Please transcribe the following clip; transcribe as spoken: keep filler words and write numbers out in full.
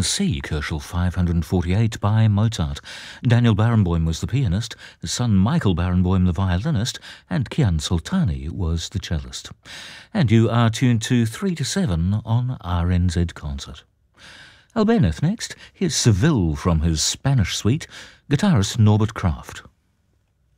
C, Koelschel five forty-eight by Mozart. Daniel Barenboim was the pianist, his son Michael Barenboim the violinist, and Kian Soltani was the cellist. And you are tuned to three to seven on R N Z Concert. Albéniz next. Here's Seville from his Spanish suite, guitarist Norbert Kraft.